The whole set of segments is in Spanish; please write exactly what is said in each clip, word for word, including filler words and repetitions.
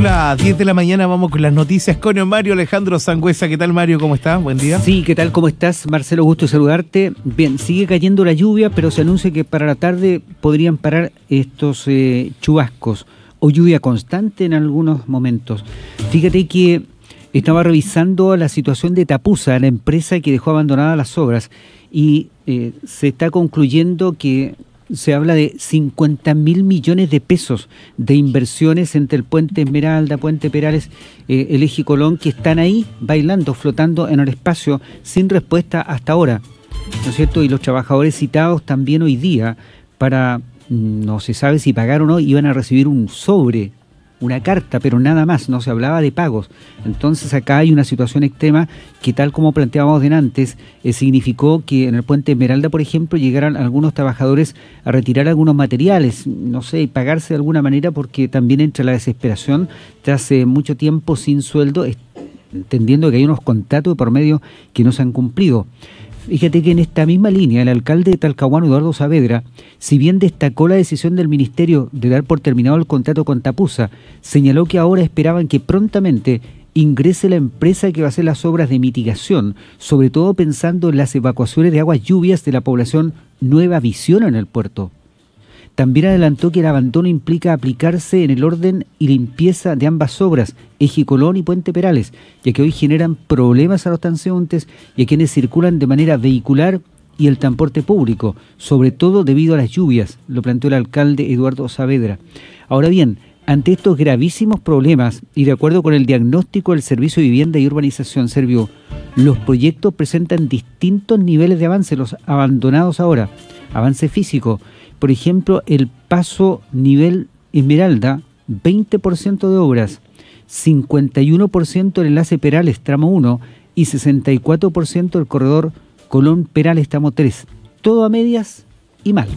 las diez de la mañana vamos con las noticias con Mario Alejandro Sangüesa. ¿Qué tal, Mario? ¿Cómo estás? Buen día. Sí, ¿qué tal? ¿Cómo estás, Marcelo? Gusto saludarte. Bien, sigue cayendo la lluvia, pero se anuncia que para la tarde podrían parar estos eh, chubascos o lluvia constante en algunos momentos. Fíjate que estaba revisando la situación de Tapusa, la empresa que dejó abandonadas las obras, y eh, se está concluyendo que se habla de cincuenta mil millones de pesos de inversiones entre el Puente Esmeralda, Puente Perales, eh, el Eje Colón, que están ahí bailando, flotando en el espacio sin respuesta hasta ahora, ¿no es cierto? Y los trabajadores citados también hoy día, para, no se sabe si pagar o no, iban a recibir un sobre, una carta, pero nada más, no se hablaba de pagos. Entonces acá hay una situación extrema que, tal como planteábamos de antes, eh, significó que en el Puente Esmeralda, por ejemplo, llegaran algunos trabajadores a retirar algunos materiales, no sé, y pagarse de alguna manera, porque también entra la desesperación tras eh, mucho tiempo sin sueldo, entendiendo que hay unos contratos de por medio que no se han cumplido. Fíjate que en esta misma línea, el alcalde de Talcahuano, Eduardo Saavedra, si bien destacó la decisión del ministerio de dar por terminado el contrato con Tapusa, señaló que ahora esperaban que prontamente ingrese la empresa que va a hacer las obras de mitigación, sobre todo pensando en las evacuaciones de aguas lluvias de la población Nueva Visión en el puerto. También adelantó que el abandono implica aplicarse en el orden y limpieza de ambas obras, Eje Colón y Puente Perales, ya que hoy generan problemas a los transeúntes y a quienes circulan de manera vehicular y el transporte público, sobre todo debido a las lluvias, lo planteó el alcalde Eduardo Saavedra. Ahora bien, ante estos gravísimos problemas y de acuerdo con el diagnóstico del Servicio de Vivienda y Urbanización Servio, los proyectos presentan distintos niveles de avance, los abandonados ahora. Avance físico, por ejemplo, el paso nivel Esmeralda, veinte por ciento de obras, cincuenta y uno por ciento el enlace Perales tramo uno y sesenta y cuatro por ciento el corredor Colón Perales tramo tres. Todo a medias y mal.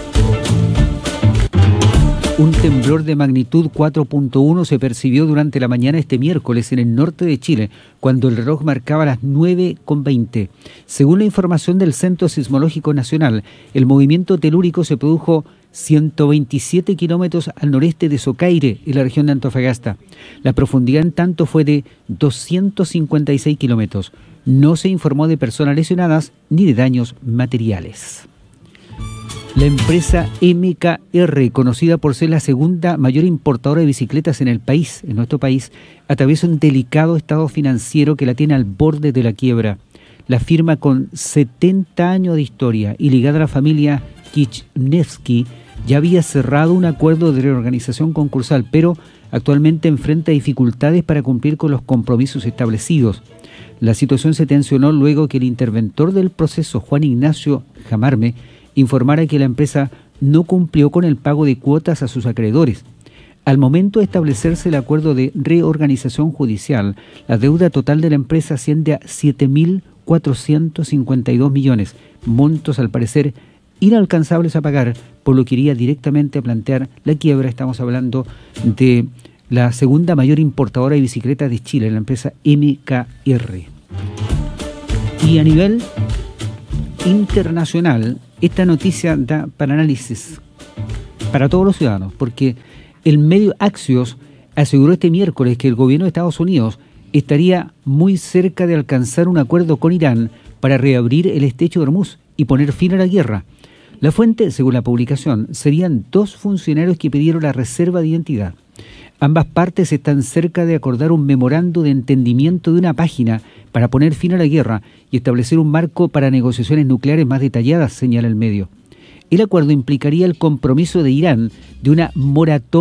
Un temblor de magnitud cuatro punto uno se percibió durante la mañana este miércoles en el norte de Chile, cuando el reloj marcaba las nueve con veinte. Según la información del Centro Sismológico Nacional, el movimiento telúrico se produjo ciento veintisiete kilómetros al noreste de Socaire, en la región de Antofagasta. La profundidad, en tanto, fue de doscientos cincuenta y seis kilómetros. No se informó de personas lesionadas ni de daños materiales. La empresa M K R, conocida por ser la segunda mayor importadora de bicicletas en el país, en nuestro país, atraviesa un delicado estado financiero que la tiene al borde de la quiebra. La firma, con setenta años de historia y ligada a la familia Kichnevsky, ya había cerrado un acuerdo de reorganización concursal, pero actualmente enfrenta dificultades para cumplir con los compromisos establecidos. La situación se tensionó luego que el interventor del proceso, Juan Ignacio Jamarme, informara que la empresa no cumplió con el pago de cuotas a sus acreedores. Al momento de establecerse el acuerdo de reorganización judicial, la deuda total de la empresa asciende a siete mil cuatrocientos cincuenta y dos millones, montos al parecer inalcanzables a pagar, por lo que iría directamente a plantear la quiebra. Estamos hablando de la segunda mayor importadora de bicicletas de Chile, la empresa M K R. Y a nivel internacional, esta noticia da para análisis para todos los ciudadanos, porque el medio Axios aseguró este miércoles que el gobierno de Estados Unidos estaría muy cerca de alcanzar un acuerdo con Irán para reabrir el estrecho de Hormuz y poner fin a la guerra. La fuente, según la publicación, serían dos funcionarios que pidieron la reserva de identidad. Ambas partes están cerca de acordar un memorando de entendimiento de una página para poner fin a la guerra y establecer un marco para negociaciones nucleares más detalladas, señala el medio. El acuerdo implicaría el compromiso de Irán de una moratoria